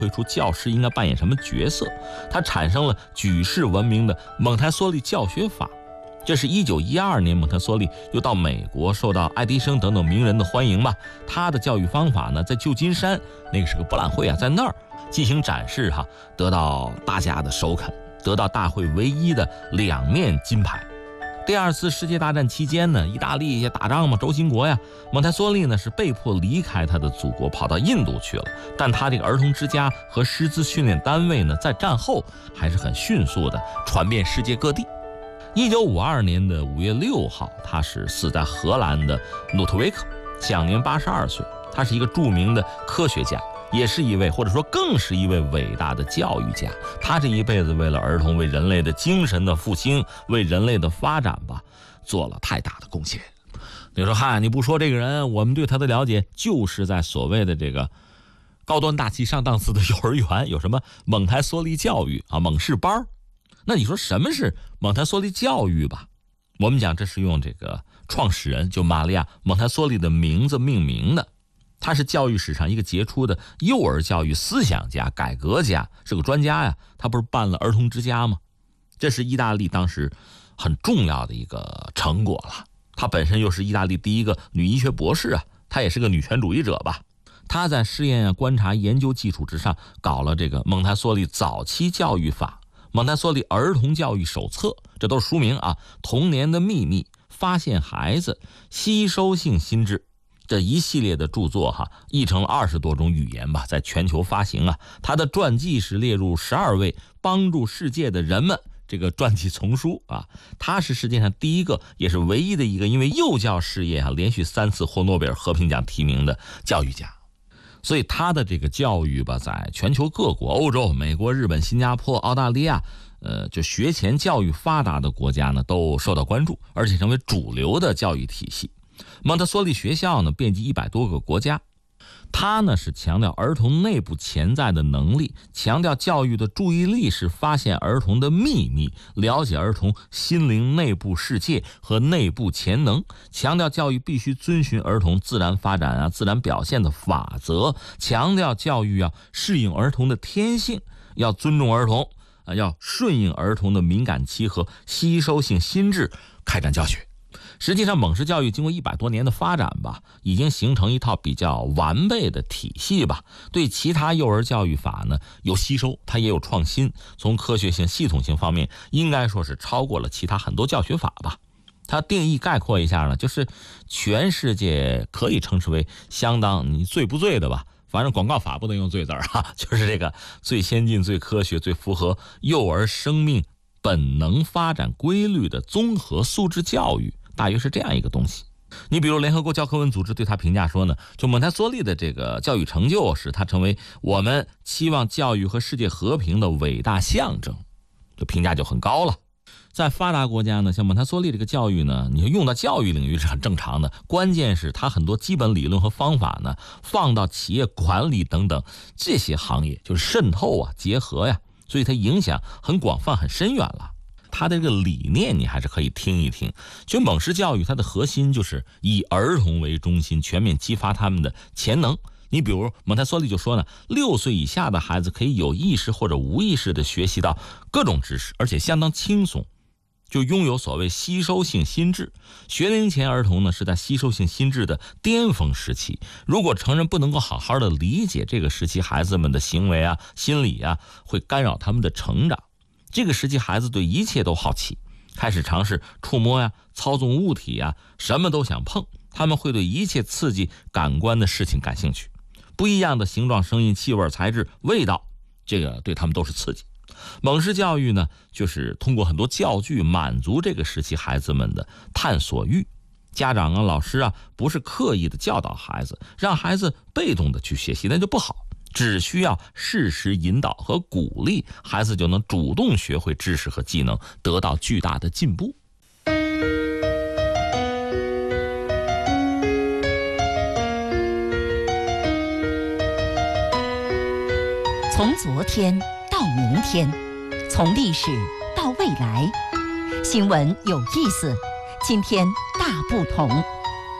会出教师应该扮演什么角色，它产生了举世闻名的蒙台梭利教学法。这是1912年蒙台梭利又到美国，受到爱迪生等等名人的欢迎吧。他的教育方法呢，在旧金山那个是个博览会啊，在那儿进行展示哈，得到大家的首肯，得到大会唯一的2面金牌。第2次世界大战期间呢，意大利也打仗嘛，轴心国呀，蒙台梭利呢是被迫离开他的祖国，跑到印度去了。但他这个儿童之家和师资训练单位呢，在战后还是很迅速的传遍世界各地。1952年的5月6号，他是死在荷兰的努特维克，享年82岁。他是一个著名的科学家，也是一位或者说更是一位伟大的教育家。他这一辈子为了儿童，为人类的精神的复兴，为人类的发展吧，做了太大的贡献。你说嗨，你不说这个人，我们对他的了解就是在所谓的这个高端大气上档次的幼儿园，有什么蒙台梭利教育啊，蒙氏班。那你说什么是蒙台梭利教育吧？我们讲这是用这个创始人就玛利亚蒙台梭利的名字命名的。他是教育史上一个杰出的幼儿教育思想家、改革家，是个专家呀。他不是办了儿童之家吗？这是意大利当时很重要的一个成果了。他本身又是意大利第一个女医学博士啊，他也是个女权主义者吧。他在试验、观察、研究基础之上，搞了这个蒙台梭利早期教育法、蒙台梭利儿童教育手册，这都是书名啊。童年的秘密、发现孩子、吸收性心智。这一系列的著作哈，译成了20多种语言吧，在全球发行啊。他的传记是列入12位帮助世界的人们这个传记丛书啊。他是世界上第一个也是唯一的一个因为幼教事业连续3次获诺贝尔和平奖提名的教育家。所以他的这个教育吧，在全球各国，欧洲、美国、日本、新加坡、澳大利亚，就学前教育发达的国家呢，都受到关注，而且成为主流的教育体系。蒙特梭利学校呢，遍及100多个国家。他呢是强调儿童内部潜在的能力，强调教育的注意力是发现儿童的秘密，了解儿童心灵内部世界和内部潜能，强调教育必须遵循儿童自然发展啊、自然表现的法则，强调教育要适应儿童的天性，要尊重儿童啊，要顺应儿童的敏感期和吸收性心智，开展教学。实际上蒙氏教育经过100多年的发展吧，已经形成一套比较完备的体系吧。对其他幼儿教育法呢有吸收，它也有创新，从科学性、系统性方面应该说是超过了其他很多教学法吧。它定义概括一下呢，就是全世界可以称之为相当，你最不最的吧，反正广告法不能用最字啊，就是这个最先进、最科学、最符合幼儿生命本能发展规律的综合素质教育，大约是这样一个东西。你比如联合国教科文组织对他评价说呢，就蒙台梭利的这个教育成就使他成为我们期望教育和世界和平的伟大象征，这评价就很高了。在发达国家呢，像蒙台梭利这个教育呢，你用到教育领域是很正常的，关键是他很多基本理论和方法呢，放到企业管理等等这些行业，就是渗透啊、结合呀，所以它影响很广泛、很深远了。他的这个理念你还是可以听一听。就蒙氏教育它的核心就是以儿童为中心，全面激发他们的潜能。你比如蒙台梭利就说呢，6岁以下的孩子可以有意识或者无意识的学习到各种知识，而且相当轻松，就拥有所谓吸收性心智。学龄前儿童呢是在吸收性心智的巅峰时期，如果成人不能够好好的理解这个时期孩子们的行为啊、心理啊，会干扰他们的成长。这个时期孩子对一切都好奇，开始尝试触摸呀、操纵物体呀，什么都想碰。他们会对一切刺激感官的事情感兴趣，不一样的形状、声音、气味、材质、味道，这个对他们都是刺激。蒙氏教育呢，就是通过很多教具满足这个时期孩子们的探索欲。家长啊、老师啊，不是刻意的教导孩子，让孩子被动的去学习，那就不好。只需要适时引导和鼓励，孩子就能主动学会知识和技能，得到巨大的进步。 从昨天到明天，从历史到未来，新闻有意思，今天大不同。